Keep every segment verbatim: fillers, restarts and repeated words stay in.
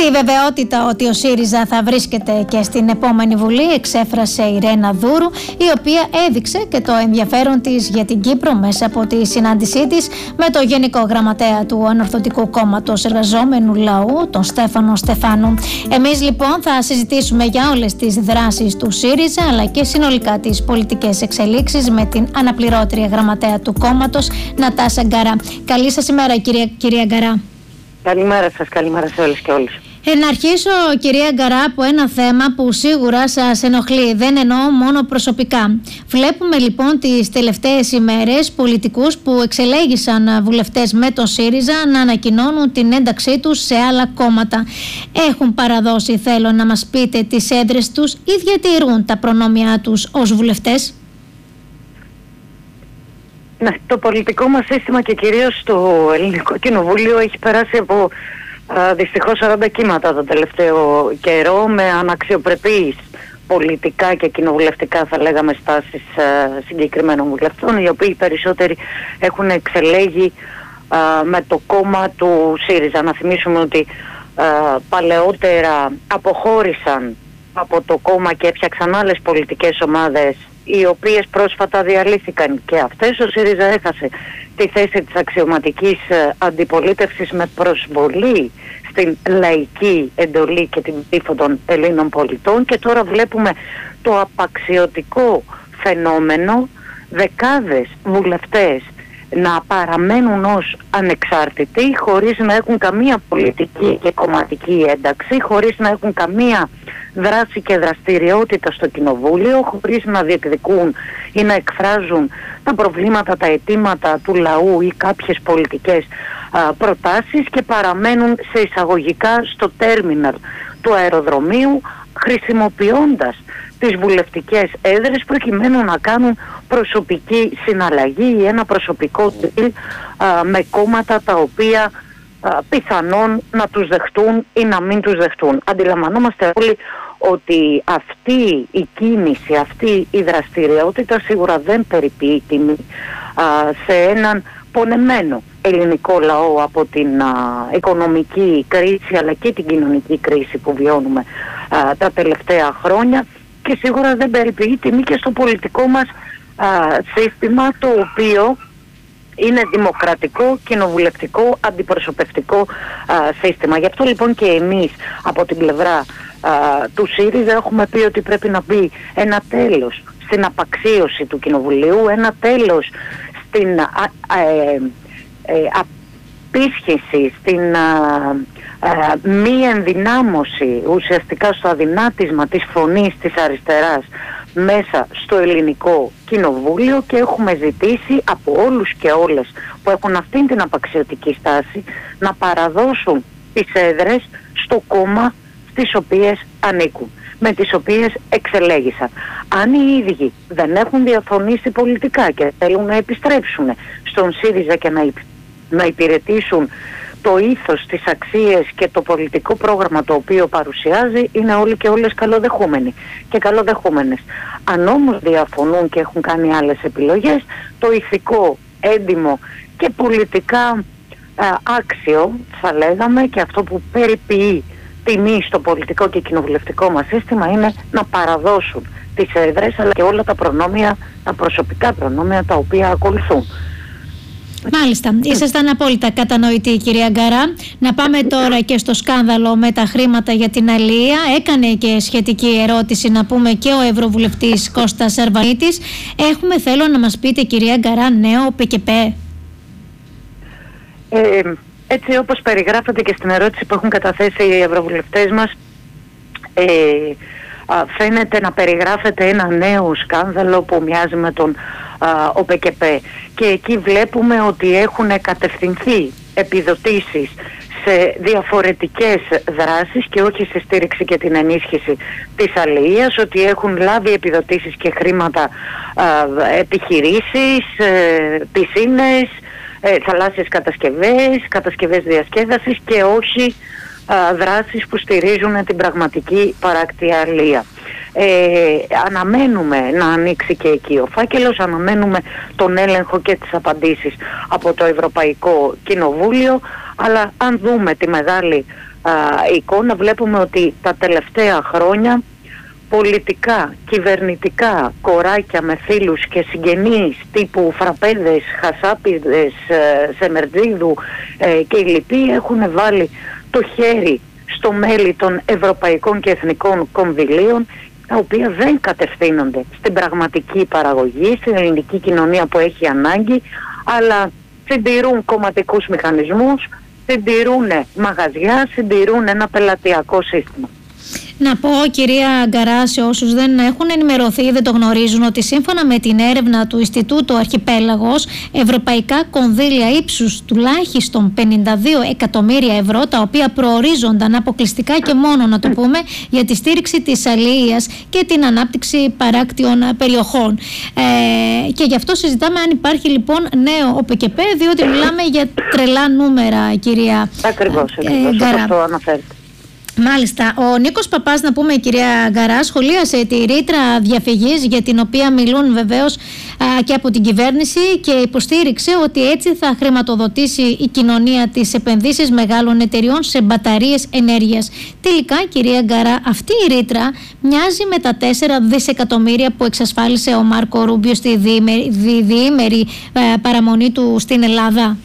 Τη βεβαιότητα ότι ο ΣΥΡΙΖΑ θα βρίσκεται και στην επόμενη Βουλή εξέφρασε η Ρένα Δούρου, η οποία έδειξε και το ενδιαφέρον της για την Κύπρο μέσα από τη συνάντησή της με το Γενικό Γραμματέα του Ανορθωτικού Κόμματος Εργαζόμενου Λαού, τον Στέφανο Στεφάνου. Εμείς λοιπόν θα συζητήσουμε για όλες τις δράσεις του ΣΥΡΙΖΑ αλλά και συνολικά τις πολιτικές εξελίξεις με την αναπληρώτρια γραμματέα του κόμματος, Νατάσα Γκαρά. Καλή σας ημέρα, κυρία, κυρία Γκαρά. Καλημέρα σας, καλημέρα σε όλες και όλους. Ε, να αρχίσω, κυρία Γκαρά, από ένα θέμα που σίγουρα σας ενοχλεί. Δεν εννοώ μόνο προσωπικά. Βλέπουμε λοιπόν τις τελευταίες ημέρες πολιτικούς που εξελέγησαν βουλευτές με το ΣΥΡΙΖΑ να ανακοινώνουν την ένταξή τους σε άλλα κόμματα. Έχουν παραδώσει, θέλω να μας πείτε, τις έδρες τους ή διατηρούν τα προνόμια τους ως βουλευτές? Ναι, το πολιτικό μας σύστημα και κυρίως το Ελληνικό Κοινοβούλιο έχει περάσει από α, δυστυχώς σαράντα κύματα το τελευταίο καιρό, με αναξιοπρεπείς πολιτικά και κοινοβουλευτικά, θα λέγαμε, στάσεις α, συγκεκριμένων βουλευτών, οι οποίοι περισσότεροι έχουν εξελέγει α, με το κόμμα του ΣΥΡΙΖΑ. Να θυμίσουμε ότι α, παλαιότερα αποχώρησαν από το κόμμα και έφτιαξαν άλλες πολιτικές ομάδες, οι οποίες πρόσφατα διαλύθηκαν και αυτές. Ο ΣΥΡΙΖΑ έχασε τη θέση της αξιωματικής αντιπολίτευσης με προσβολή στην λαϊκή εντολή και την ψήφο των Ελλήνων πολιτών, και τώρα βλέπουμε το απαξιωτικό φαινόμενο δεκάδες βουλευτές να παραμένουν ως ανεξάρτητοι, χωρίς να έχουν καμία πολιτική και κομματική ένταξη, χωρίς να έχουν καμία δράση και δραστηριότητα στο κοινοβούλιο, χωρίς να διεκδικούν ή να εκφράζουν τα προβλήματα, τα αιτήματα του λαού ή κάποιες πολιτικές α, προτάσεις, και παραμένουν σε εισαγωγικά στο τέρμιναλ του αεροδρομίου, χρησιμοποιώντας τις βουλευτικές έδρες προκειμένου να κάνουν προσωπική συναλλαγή ή ένα προσωπικό deal με κόμματα τα οποία α, πιθανόν να τους δεχτούν ή να μην τους δεχτούν. Αντιλαμβανόμαστε όλοι ότι αυτή η κίνηση, αυτή η δραστηριότητα σίγουρα δεν περιποιεί τιμή α, σε έναν πονεμένο ελληνικό λαό από την α, οικονομική κρίση αλλά και την κοινωνική κρίση που βιώνουμε α, τα τελευταία χρόνια, και σίγουρα δεν περιποιεί τιμή και στο πολιτικό μας α, σύστημα, το οποίο είναι δημοκρατικό, κοινοβουλευτικό, αντιπροσωπευτικό α, σύστημα. Γι' αυτό λοιπόν και εμείς από την πλευρά α, του ΣΥΡΙΖΑ έχουμε πει ότι πρέπει να μπει ένα τέλος στην απαξίωση του Κοινοβουλίου, ένα τέλος στην α, ε, ε, απίσχυση, στην α, α, μη ενδυνάμωση, ουσιαστικά στο αδυνάτισμα της φωνής της αριστεράς μέσα στο ελληνικό κοινοβούλιο, και έχουμε ζητήσει από όλους και όλες που έχουν αυτήν την απαξιωτική στάση να παραδώσουν τις έδρες στο κόμμα στις οποίες ανήκουν, με τις οποίες εξελέγησαν. Αν οι ίδιοι δεν έχουν διαφωνήσει πολιτικά και θέλουν να επιστρέψουν στον ΣΥΡΙΖΑ και να, υπ... να υπηρετήσουν το ήθος, τις αξίες και το πολιτικό πρόγραμμα το οποίο παρουσιάζει, είναι όλοι και όλες καλοδεχούμενοι και καλοδεχούμενες. Αν όμως διαφωνούν και έχουν κάνει άλλες επιλογές, το ηθικό, έντιμο και πολιτικά α, άξιο, θα λέγαμε, και αυτό που περιποιεί τιμή στο πολιτικό και κοινοβουλευτικό μας σύστημα, είναι να παραδώσουν τις έδρες αλλά και όλα τα προνόμια, τα προσωπικά προνόμια τα οποία ακολουθούν. Μάλιστα, ήσασταν απόλυτα κατανοητοί, κυρία Γκαρά. Να πάμε τώρα και στο σκάνδαλο με τα χρήματα για την αλία. Έκανε και σχετική ερώτηση, να πούμε, και ο Ευρωβουλευτής Κώστας Αρβανίτης. Έχουμε, θέλω να μας πείτε, κυρία Γκαρά, νέο ΠΚΠ? Ε, έτσι όπως περιγράφεται και στην ερώτηση που έχουν καταθέσει οι ευρωβουλευτές μας, ε, α, φαίνεται να περιγράφεται ένα νέο σκάνδαλο που μοιάζει με τον α, ΟΠΚΠ, και εκεί βλέπουμε ότι έχουν κατευθυνθεί επιδοτήσεις σε διαφορετικές δράσεις και όχι σε στήριξη και την ενίσχυση της αλληλείας, ότι έχουν λάβει επιδοτήσεις και χρήματα α, επιχειρήσεις, ε, πισίνες, ε, θαλάσσιες κατασκευές, κατασκευές διασκέδασης, και όχι α, δράσεις που στηρίζουν την πραγματική παράκτια αλληλεία. Ε, αναμένουμε να ανοίξει και εκεί ο φάκελος, αναμένουμε τον έλεγχο και τις απαντήσεις από το Ευρωπαϊκό Κοινοβούλιο, αλλά αν δούμε τη μεγάλη εικόνα βλέπουμε ότι τα τελευταία χρόνια πολιτικά, κυβερνητικά κοράκια με φίλους και συγγενείς τύπου Φραπέδες, Χασάπιδες, Σεμερτζίδου ε, και οι λοιποί έχουν βάλει το χέρι στο μέλι των ευρωπαϊκών και εθνικών κονδυλίων, τα οποία δεν κατευθύνονται στην πραγματική παραγωγή, στην ελληνική κοινωνία που έχει ανάγκη, αλλά συντηρούν κομματικούς μηχανισμούς, συντηρούν μαγαζιά, συντηρούν ένα πελατειακό σύστημα. Να πω, κυρία Γκαρά, σε όσους δεν έχουν ενημερωθεί ή δεν το γνωρίζουν, ότι σύμφωνα με την έρευνα του Ινστιτούτου Αρχιπέλαγος, ευρωπαϊκά κονδύλια ύψους τουλάχιστον πενήντα δύο εκατομμύρια ευρώ, τα οποία προορίζονταν αποκλειστικά και μόνο, να το πούμε, για τη στήριξη της αλληλείας και την ανάπτυξη παράκτιων περιοχών. Ε, και γι' αυτό συζητάμε αν υπάρχει λοιπόν νέο ΟΠΕΚΕΠΕ, διότι μιλάμε για τρελά νούμερα, κυρία Ακριβώς, ακριβώς, ε, αυτό αναφέρεται. Μάλιστα. Ο Νίκος Παπάς, να πούμε, κυρία Γκαρά, σχολίασε τη ρήτρα διαφυγής, για την οποία μιλούν βεβαίως α, και από την κυβέρνηση, και υποστήριξε ότι έτσι θα χρηματοδοτήσει η κοινωνία τις επενδύσεις μεγάλων εταιριών σε μπαταρίες ενέργειας. Τελικά, κυρία Γκαρά, αυτή η ρήτρα μοιάζει με τα τέσσερα δισεκατομμύρια που εξασφάλισε ο Μάρκο Ρούμπιο στη διήμερη, δι, διήμερη α, παραμονή του στην Ελλάδα.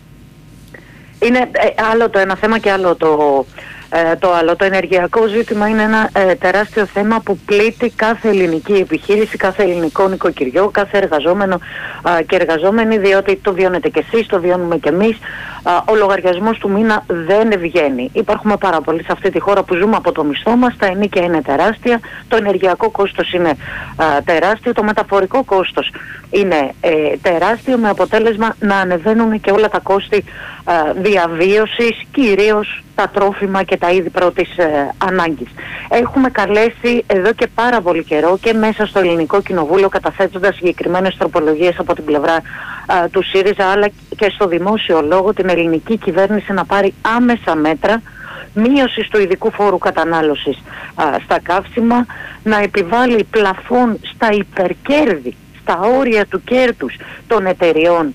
Είναι ε, άλλο το ένα θέμα και άλλο το... Ε, το άλλο, το ενεργειακό ζήτημα είναι ένα ε, τεράστιο θέμα που πλήττει κάθε ελληνική επιχείρηση, κάθε ελληνικό νοικοκυριό, κάθε εργαζόμενο α, και εργαζόμενη, διότι το βιώνετε κι εσείς, το βιώνουμε κι εμείς. Α, ο λογαριασμός του μήνα δεν βγαίνει. Υπάρχουμε πάρα πολλοί σε αυτή τη χώρα που ζούμε από το μισθό μας, τα ενοίκια είναι τεράστια, το ενεργειακό κόστος είναι α, τεράστιο, το μεταφορικό κόστος είναι ε, τεράστιο, με αποτέλεσμα να ανεβαίνουν και όλα τα κόστη α, διαβίωσης, κυρίως τα τρόφιμα και τα είδη πρώτης ε, ανάγκης. Έχουμε καλέσει εδώ και πάρα πολύ καιρό και μέσα στο Ελληνικό Κοινοβούλιο, καταθέτοντας συγκεκριμένες τροπολογίες από την πλευρά ε, του ΣΥΡΙΖΑ, αλλά και στο δημόσιο λόγο, την ελληνική κυβέρνηση να πάρει άμεσα μέτρα μείωσης του ειδικού φόρου κατανάλωσης ε, στα καύσιμα, να επιβάλλει πλαφόν στα υπερκέρδη, στα όρια του κέρδους των εταιριών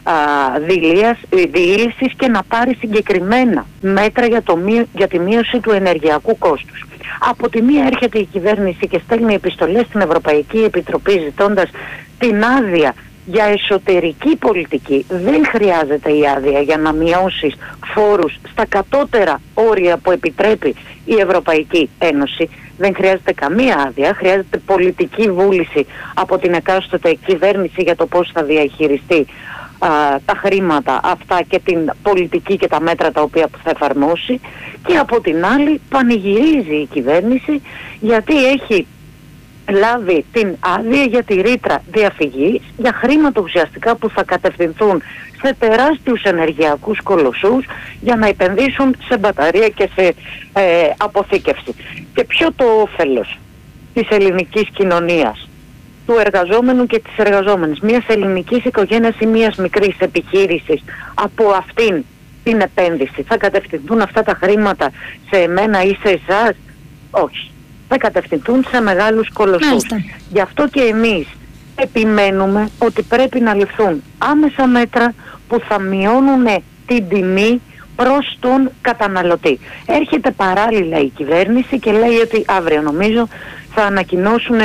διήλυσης, και να πάρει συγκεκριμένα μέτρα για, το, για τη μείωση του ενεργειακού κόστους. Από τη μία έρχεται η κυβέρνηση και στέλνει επιστολές στην Ευρωπαϊκή Επιτροπή ζητώντας την άδεια για εσωτερική πολιτική. Δεν χρειάζεται η άδεια για να μειώσεις φόρους στα κατώτερα όρια που επιτρέπει η Ευρωπαϊκή Ένωση. Δεν χρειάζεται καμία άδεια, χρειάζεται πολιτική βούληση από την εκάστοτε κυβέρνηση για το πώς θα διαχειριστεί α, τα χρήματα αυτά και την πολιτική και τα μέτρα τα οποία θα εφαρμόσει. Και από την άλλη πανηγυρίζει η κυβέρνηση γιατί έχει λάβει την άδεια για τη ρήτρα διαφυγής για χρήματα ουσιαστικά που θα κατευθυνθούν σε τεράστιους ενεργειακούς κολοσσούς για να επενδύσουν σε μπαταρία και σε ε, αποθήκευση. Και ποιο το όφελος της ελληνικής κοινωνίας, του εργαζόμενου και της εργαζόμενης, μιας ελληνικής οικογένειας ή μιας μικρής επιχείρησης από αυτήν την επένδυση? Θα κατευθυνθούν αυτά τα χρήματα σε εμένα ή σε εσάς? Όχι. Θα κατευθυνθούν σε μεγάλους κολοσσούς. Μάλιστα. Γι' αυτό και εμείς επιμένουμε ότι πρέπει να ληφθούν άμεσα μέτρα που θα μειώνουν την τιμή προς τον καταναλωτή. Έρχεται παράλληλα η κυβέρνηση και λέει ότι αύριο, νομίζω, θα ανακοινώσουν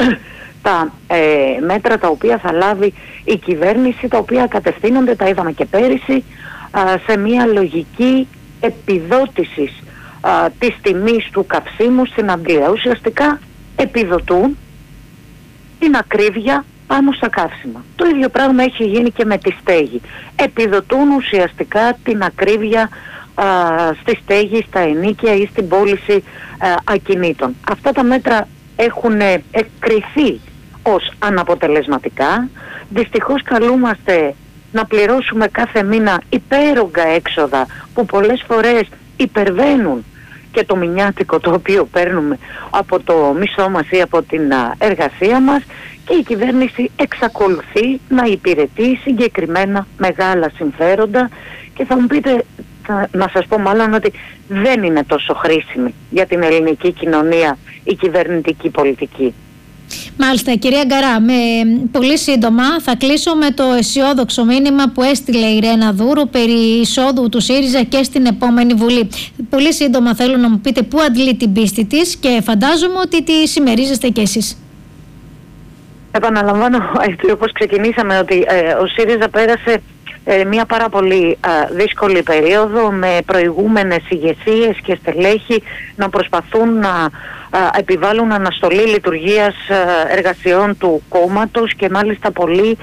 τα ε, μέτρα τα οποία θα λάβει η κυβέρνηση, τα οποία κατευθύνονται, τα είδαμε και πέρυσι, α, σε μια λογική επιδότησης α, της τιμής του καυσίμου στην Αγγλία. Ουσιαστικά επιδοτούν την ακρίβεια πάνω στα καύσιμα. Το ίδιο πράγμα έχει γίνει και με τη στέγη. Επιδοτούν ουσιαστικά την ακρίβεια α, στη στέγη, στα ενοίκια ή στην πώληση α, ακινήτων. Αυτά τα μέτρα έχουν εκκριθεί ως αναποτελεσματικά. Δυστυχώς καλούμαστε να πληρώσουμε κάθε μήνα υπέρογκα έξοδα που πολλές φορές υπερβαίνουν και το μηνιάτικο το οποίο παίρνουμε από το μισθό μας ή από την εργασία μας, και η κυβέρνηση εξακολουθεί να υπηρετεί συγκεκριμένα μεγάλα συμφέροντα. Και θα μου πείτε, θα, να σας πω μάλλον ότι δεν είναι τόσο χρήσιμη για την ελληνική κοινωνία η κυβερνητική πολιτική. Μάλιστα, κυρία Γκαρά, με, πολύ σύντομα θα κλείσω με το αισιόδοξο μήνυμα που έστειλε η Ιρένα Δούρου περί εισόδου του ΣΥΡΙΖΑ και στην επόμενη Βουλή. Πολύ σύντομα θέλω να μου πείτε πού αντλεί την πίστη της και φαντάζομαι ότι τη συμμερίζεστε κι εσείς. Επαναλαμβάνω, όπως ξεκινήσαμε, ότι ε, ο ΣΥΡΙΖΑ πέρασε ε, μια πάρα πολύ ε, δύσκολη περίοδο με προηγούμενες ηγεσίες και στελέχη να προσπαθούν να ε, επιβάλλουν αναστολή λειτουργίας ε, εργασιών του κόμματος και μάλιστα πολλοί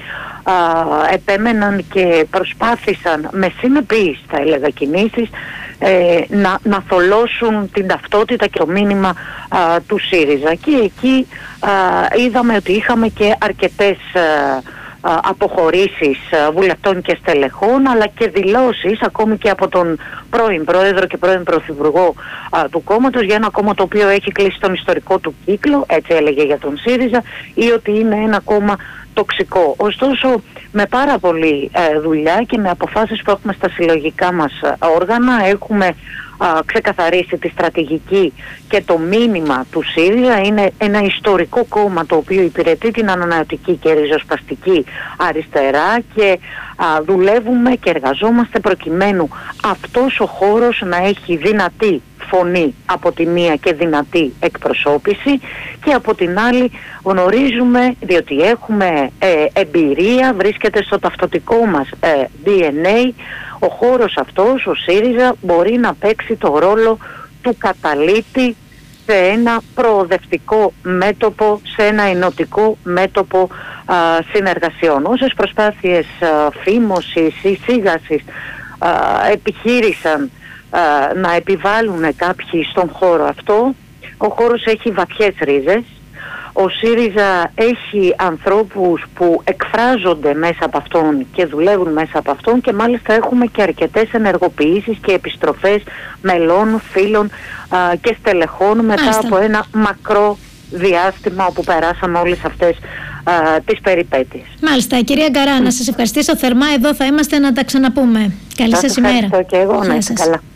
ε, επέμεναν και προσπάθησαν με συνεπείς, θα έλεγα, κινήσεις ε, να, να θολώσουν την ταυτότητα και το μήνυμα ε, του ΣΥΡΙΖΑ. Και εκεί ε, είδαμε ότι είχαμε και αρκετές ε, αποχωρήσεις βουλευτών και στελεχών, αλλά και δηλώσεις ακόμη και από τον πρώην πρόεδρο και πρώην πρωθυπουργό α, του κόμματος για ένα κόμμα το οποίο έχει κλείσει τον ιστορικό του κύκλο, έτσι έλεγε για τον ΣΥΡΙΖΑ, ή ότι είναι ένα κόμμα τοξικό. Ωστόσο, με πάρα πολλή ε, δουλειά και με αποφάσεις που έχουμε στα συλλογικά μας όργανα, έχουμε α, ξεκαθαρίσει τη στρατηγική και το μήνυμα του ΣΥΡΙΖΑ. Είναι ένα ιστορικό κόμμα το οποίο υπηρετεί την ανανεωτική και ριζοσπαστική αριστερά και α, δουλεύουμε και εργαζόμαστε προκειμένου αυτός ο χώρος να έχει δυνατή φωνή από τη μία και δυνατή εκπροσώπηση, και από την άλλη γνωρίζουμε, διότι έχουμε ε, εμπειρία, βρίσκεται στο ταυτοτικό μας ε, ντι εν έι, ο χώρος αυτός, ο ΣΥΡΙΖΑ, μπορεί να παίξει το ρόλο του καταλήτη σε ένα προοδευτικό μέτωπο, σε ένα ενωτικό μέτωπο α, συνεργασιών. Όσες προσπάθειες α, φήμωσης ή σίγασης α, επιχείρησαν α, να επιβάλλουν κάποιοι στον χώρο αυτό, ο χώρος έχει βαθιές ρίζες. Ο ΣΥΡΙΖΑ έχει ανθρώπους που εκφράζονται μέσα από αυτόν και δουλεύουν μέσα από αυτόν, και μάλιστα έχουμε και αρκετές ενεργοποιήσεις και επιστροφές μελών, φίλων α, και στελεχών μετά μάλιστα. από ένα μακρό διάστημα όπου περάσαμε όλες αυτές α, τις περιπέτειες. Μάλιστα, κυρία Γκαρά, mm. να σας ευχαριστήσω θερμά. Εδώ θα είμαστε να τα ξαναπούμε. Καλή σας, σας ημέρα. Ευχαριστώ και εγώ. Να είστε καλά.